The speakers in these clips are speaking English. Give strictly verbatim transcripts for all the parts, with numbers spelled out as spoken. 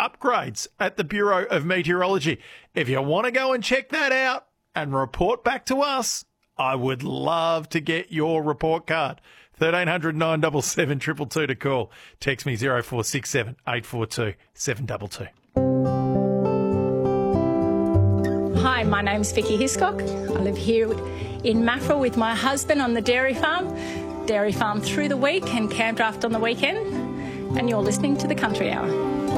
upgrades at the Bureau of Meteorology. If you want to go and check that out and report back to us, I would love to get your report card. thirteen hundred nine seven seven two two two to call. Text me zero four six seven eight four two seven two two. Hi, my name's Vicky Hiscock. I live here in Maffra with my husband on the dairy farm. Dairy farm through the week and camp draft on the weekend. And you're listening to the Country Hour.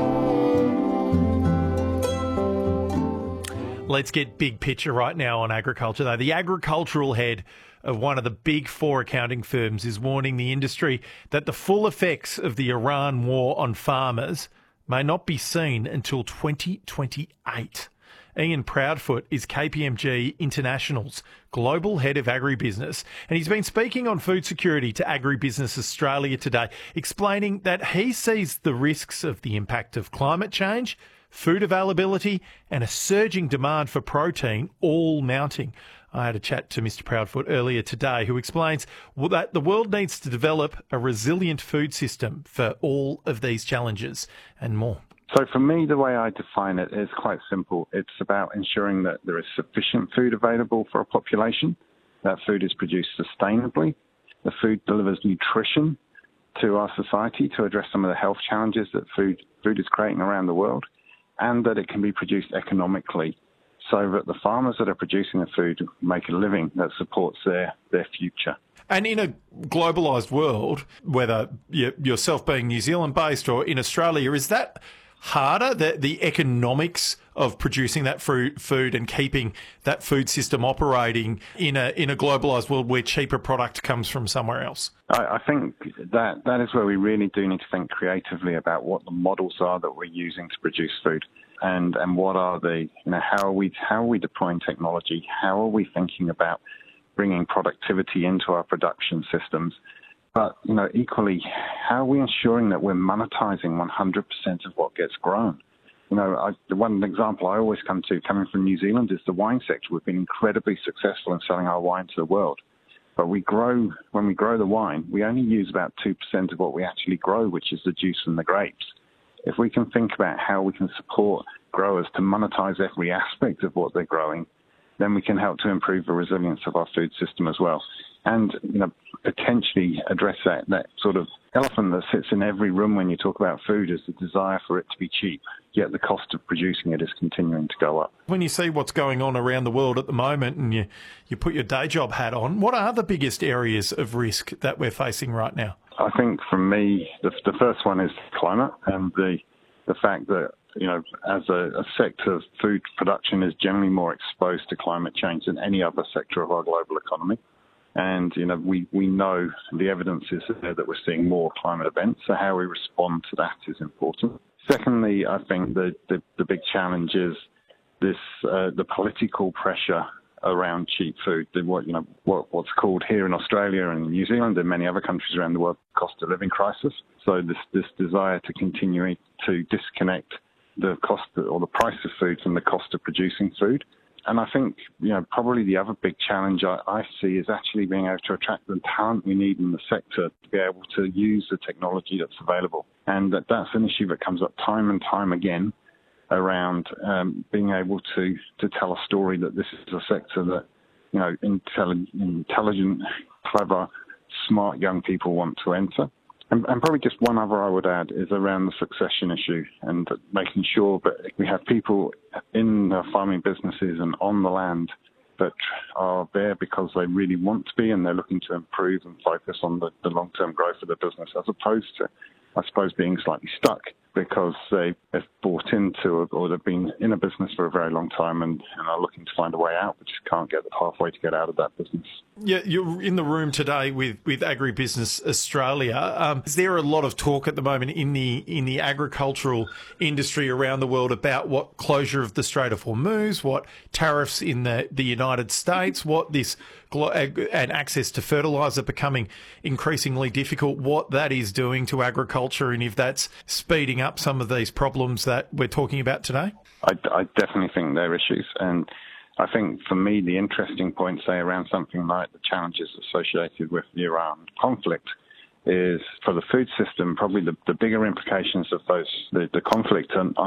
Let's get big picture right now on agriculture, though. The agricultural head of one of the big four accounting firms is warning the industry that the full effects of the Iran war on farmers may not be seen until twenty twenty-eight. Ian Proudfoot is K P M G International's Global Head of Agribusiness, and he's been speaking on food security to Agribusiness Australia today, explaining that he sees the risks of the impact of climate change, food availability and a surging demand for protein all mounting. I had a chat to Mister Proudfoot earlier today, who explains that the world needs to develop a resilient food system for all of these challenges and more. So for me, the way I define it is quite simple. It's about ensuring that there is sufficient food available for a population, that food is produced sustainably, the food delivers nutrition to our society to address some of the health challenges that food, food is creating around the world, and that it can be produced economically so that the farmers that are producing the food make a living that supports their, their future. And in a globalised world, whether yourself being New Zealand-based or in Australia, is that harder, the, the economics of producing that fruit, food and keeping that food system operating in a in a globalised world where cheaper product comes from somewhere else? I, I think that that is where we really do need to think creatively about what the models are that we're using to produce food, and and what are the, you know, how are we how are we deploying technology? How are we thinking about bringing productivity into our production systems? But, you know, equally, how are we ensuring that we're monetizing one hundred percent of what gets grown? You know, I, the one example I always come to, coming from New Zealand, is the wine sector. We've been incredibly successful in selling our wine to the world. But we grow, when we grow the wine, we only use about two percent of what we actually grow, which is the juice from the grapes. If we can think about how we can support growers to monetize every aspect of what they're growing, then we can help to improve the resilience of our food system as well. And, you know, potentially address that, that sort of elephant that sits in every room when you talk about food, is the desire for it to be cheap, yet the cost of producing it is continuing to go up. When you see what's going on around the world at the moment and you, you put your day job hat on, what are the biggest areas of risk that we're facing right now? I think for me, the, the first one is climate, and the the fact that, you know, as a, a sector, food production is generally more exposed to climate change than any other sector of our global economy. And, you know, we, we know the evidence is there that we're seeing more climate events, so how we respond to that is important. Secondly, I think the, the, the big challenge is this uh, the political pressure around cheap food, the, what, you know, what, what's called here in Australia and New Zealand and many other countries around the world, cost of living crisis. So this, this desire to continue to disconnect the cost or the price of food from the cost of producing food. And I think, you know, probably the other big challenge I, I see is actually being able to attract the talent we need in the sector to be able to use the technology that's available. And that, that's an issue that comes up time and time again around um, being able to, to tell a story that this is a sector that, you know, intelligent, intelligent, clever, smart young people want to enter. And, and probably just one other I would add is around the succession issue and making sure that we have people in the farming businesses and on the land that are there because they really want to be and they're looking to improve and focus on the, the long-term growth of the business, as opposed to, I suppose, being slightly stuck because they've bought into or they've been in a business for a very long time and, and are looking to find a way out, but just can't get the pathway to get out of that business. Yeah, you're in the room today with, with Agribusiness Australia. Um, is there a lot of talk at the moment in the in the agricultural industry around the world about what closure of the Strait of Hormuz, what tariffs in the, the United States, what this and access to fertiliser becoming increasingly difficult, what that is doing to agriculture, and if that's speeding up some of these problems that we're talking about today? I, I definitely think there are issues. And I think for me, the interesting point, say, around something like the challenges associated with the Iran conflict is for the food system, probably the, the bigger implications of those, the, the conflict on, on